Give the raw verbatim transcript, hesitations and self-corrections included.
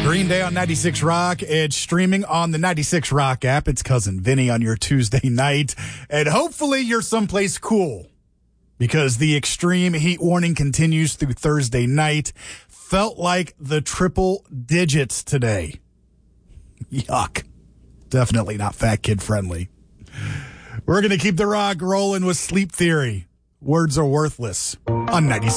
Green Day on ninety-six Rock. It's streaming on the ninety-six Rock app. It's Cousin Vinny on your Tuesday night. And hopefully you're someplace cool, because the extreme heat warning continues through Thursday night. Felt like the triple digits today. Yuck. Definitely not fat kid friendly. We're going to keep the rock rolling with Sleep Theory. Words are worthless on ninety-six.